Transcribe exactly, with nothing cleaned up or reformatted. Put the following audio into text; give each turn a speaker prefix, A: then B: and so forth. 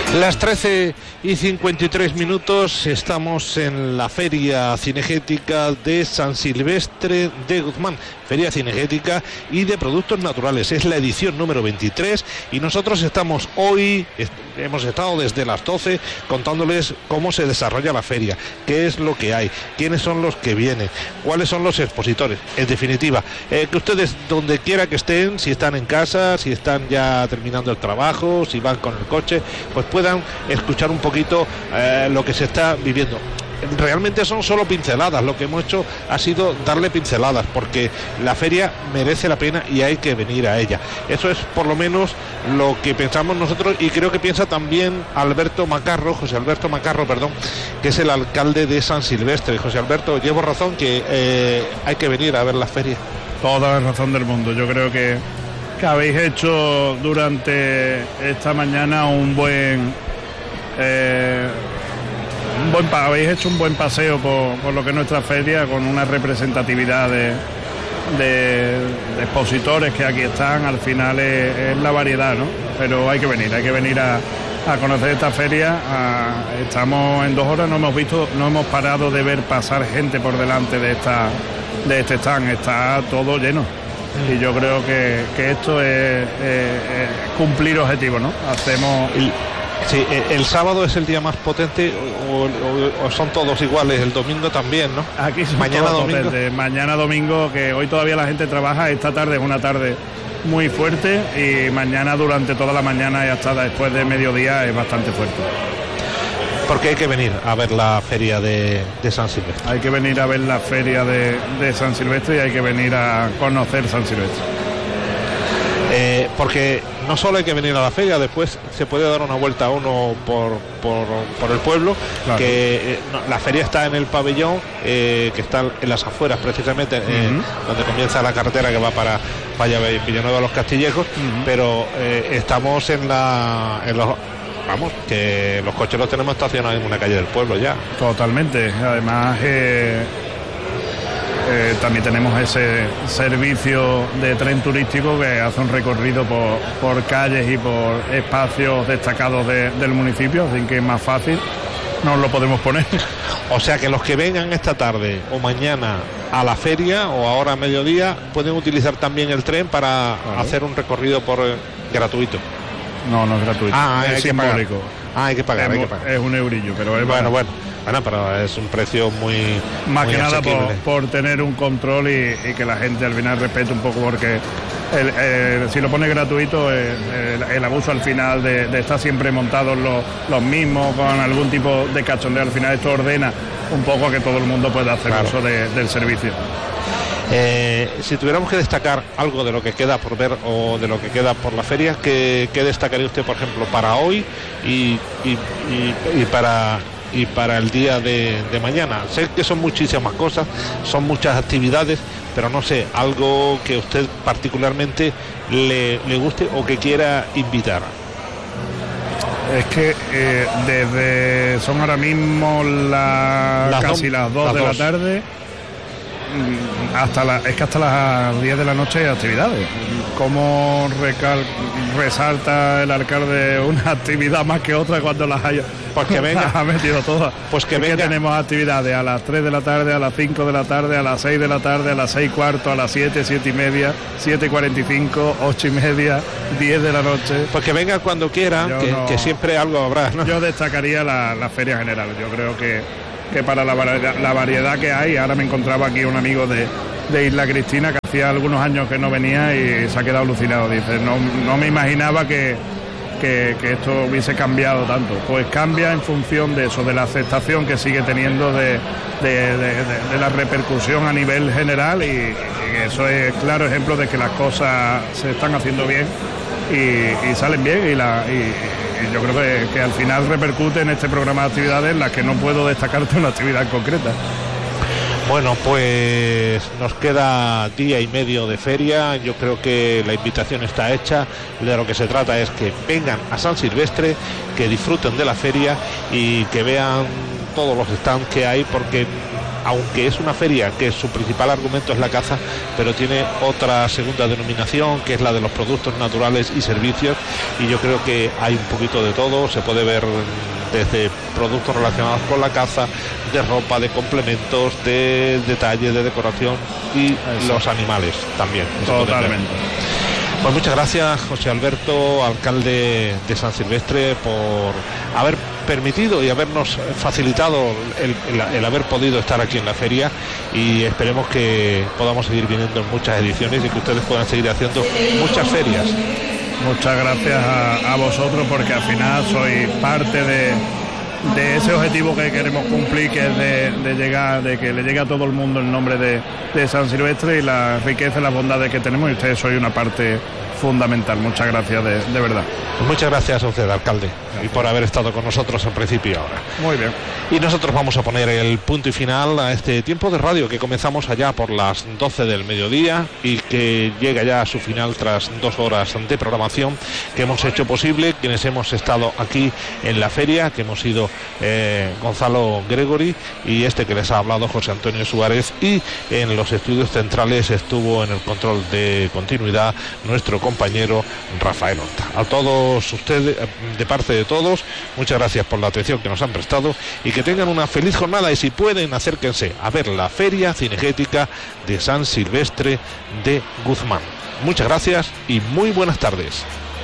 A: Las trece y cincuenta y tres minutos, estamos en la Feria Cinegética de San Silvestre de Guzmán, Feria Cinegética y de Productos Naturales. Es la edición número veintitrés y nosotros estamos hoy, hemos estado desde las doce contándoles cómo se desarrolla la feria, qué es lo que hay, quiénes son los que vienen, cuáles son los expositores. En definitiva, eh, que ustedes donde quiera que estén, si están en casa, si están ya terminando el trabajo, si van con el coche, pues puedan escuchar un poquito eh, lo que se está viviendo. Realmente son solo pinceladas, lo que hemos hecho ha sido darle pinceladas, porque la feria merece la pena y hay que venir a ella. Eso es por lo menos lo que pensamos nosotros, y creo que piensa también Alberto Macarro, José Alberto Macarro, perdón, que es el alcalde de San Silvestre. José Alberto, llevo razón que eh, hay que venir a ver la feria.
B: Toda la razón del mundo. Yo creo que, que habéis hecho durante esta mañana un buen... Eh, Un buen, habéis hecho un buen paseo por, por lo que es nuestra feria, con una representatividad de, de, de expositores que aquí están. Al final es, es la variedad, ¿no? Pero hay que venir, hay que venir a, a conocer esta feria. A, estamos en dos horas, no hemos visto, no hemos parado de ver pasar gente por delante de esta de este stand. Está todo lleno. Y yo creo que, que esto es, es, es cumplir objetivos, ¿no? Hacemos...
A: El... Sí, el sábado es el día más potente, o, o, o son todos iguales, el domingo también, ¿no?
B: Aquí son
A: mañana
B: todos
A: domingo.
B: Potentes. Mañana domingo, que hoy todavía la gente trabaja, esta tarde es una tarde muy fuerte, y mañana durante toda la mañana y hasta después de mediodía es bastante fuerte.
A: Porque hay que venir a ver la feria de, de San Silvestre.
B: Hay que venir a ver la feria de, de San Silvestre, y hay que venir a conocer San Silvestre.
A: Eh, porque no solo hay que venir a la feria, después se puede dar una vuelta a uno por, por, por el pueblo, claro. que eh, no, la feria está en el pabellón, eh, que está en las afueras precisamente, eh, uh-huh. donde comienza la carretera que va para Villanueva de los Castillejos, uh-huh. pero eh, estamos en la... En los, vamos, que los coches los tenemos estacionados en una calle del pueblo ya.
B: Totalmente, además... Eh... Eh, también tenemos ese servicio de tren turístico que hace un recorrido por, por calles y por espacios destacados de, del municipio, así que es más fácil, nos lo podemos poner.
A: O sea que los que vengan esta tarde o mañana a la feria o ahora a mediodía pueden utilizar también el tren para claro. hacer un recorrido por eh, gratuito.
B: No, no es gratuito,
A: ah,
B: es
A: hay
B: simbólico.
A: Que ah, hay que pagar,
B: es,
A: hay que pagar.
B: Es un eurillo, pero es
A: bueno, bueno. Bueno, pero es un precio muy...
B: Más
A: muy
B: que nada por,
A: por
B: tener un control y, y que la gente al final respete un poco, porque el, el, si lo pone gratuito, el, el, el abuso al final de, de estar siempre montados los, los mismos con algún tipo de cachondeo, al final esto ordena un poco a que todo el mundo pueda hacer claro. uso de, del servicio.
A: Eh, si tuviéramos que destacar algo de lo que queda por ver o de lo que queda por la feria, ¿qué, qué destacaría usted, por ejemplo, para hoy y, y, y, y para... y para el día de, de mañana? Sé que son muchísimas cosas, son muchas actividades, pero no sé, algo que a usted particularmente le, le guste o que quiera invitar.
B: Es que eh, desde son ahora mismo la,
A: las
B: casi
A: do,
B: las dos
A: las
B: de
A: dos.
B: la tarde, hasta la, es que hasta las diez de la noche hay actividades. ¿Cómo recal, resalta el alcalde una actividad más que otra cuando las haya?
A: Pues que venga.
B: ha metido todas.
A: Pues que
B: es
A: venga.
B: Que tenemos actividades a las tres de la tarde, a las cinco de la tarde, a las seis de la tarde, a las seis cuarto, a las siete, siete y media, siete y cuarenta y cinco, ocho y media, diez de la noche.
A: Pues que venga cuando quiera, que, no, que siempre algo habrá, ¿no?
B: Yo destacaría la, la feria general. Yo creo que, que para la variedad, la variedad que hay, ahora me encontraba aquí un amigo de, de Isla Cristina que hacía algunos años que no venía y se ha quedado alucinado. Dice, no, no me imaginaba que Que, que esto hubiese cambiado tanto. Pues cambia en función de eso, de la aceptación que sigue teniendo de, de, de, de, de la repercusión a nivel general, y, y eso es claro ejemplo de que las cosas se están haciendo bien y, y salen bien, y, la, y, y yo creo que, que al final repercute en este programa de actividades en las que no puedo destacarte una actividad concreta.
A: Bueno, pues nos queda día y medio de feria. Yo creo que la invitación está hecha. De lo que se trata es que vengan a San Silvestre, que disfruten de la feria y que vean todos los stands que hay, porque aunque es una feria que su principal argumento es la caza, pero tiene otra segunda denominación, que es la de los productos naturales y servicios, y yo creo que hay un poquito de todo. Se puede ver desde productos relacionados con la caza, de ropa, de complementos, de detalle, de decoración y Eso. los animales también.
B: Totalmente.
A: Pues muchas gracias, José Alberto, alcalde de San Silvestre, por haber permitido y habernos facilitado el, el, el haber podido estar aquí en la feria, y esperemos que podamos seguir viniendo en muchas ediciones y que ustedes puedan seguir haciendo muchas ferias.
B: Muchas gracias a, a vosotros, porque al final sois parte de, de ese objetivo que queremos cumplir, que es de, de llegar, de que le llegue a todo el mundo el nombre de, de San Silvestre y la riqueza y las bondades que tenemos, y ustedes sois una parte fundamental. Muchas gracias de, de verdad.
A: Muchas gracias a usted, alcalde, gracias. Y por haber estado con nosotros en principio y ahora.
B: Muy bien.
A: Y nosotros vamos a poner el punto y final a este tiempo de radio que comenzamos allá por las doce del mediodía y que llega ya a su final tras dos horas de programación que hemos hecho posible quienes hemos estado aquí en la feria, que hemos sido eh, Gonzalo Gregory y este que les ha hablado, José Antonio Suárez, y en los estudios centrales estuvo en el control de continuidad nuestro compañero Rafael Horta. A todos ustedes, de parte de todos, muchas gracias por la atención que nos han prestado y que tengan una feliz jornada, y si pueden, acérquense a ver la Feria Cinegética de San Silvestre de Guzmán. Muchas gracias y muy buenas tardes.